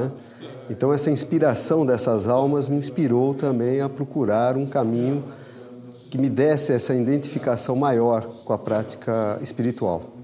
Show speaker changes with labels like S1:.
S1: né? Então, essa inspiração dessas almas me inspirou também a procurar um caminho que me desse essa identificação maior com a prática espiritual.